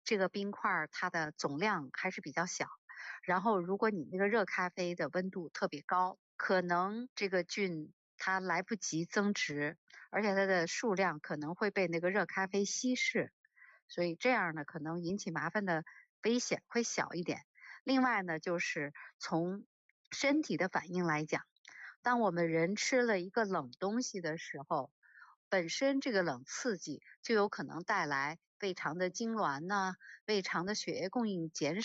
这个冰块它的总量还是比较小，然后如果你那个热咖啡的温度特别高，可能这个菌它来不及增殖，而且它的数量可能会被那个热咖啡稀释，所以这样呢可能引起麻烦的危险会小一点。另外呢，就是从身体的反应来讲，当我们人吃了一个冷东西的时候，本身这个冷刺激就有可能带来胃肠的痉挛呐、胃肠的血液供应减少。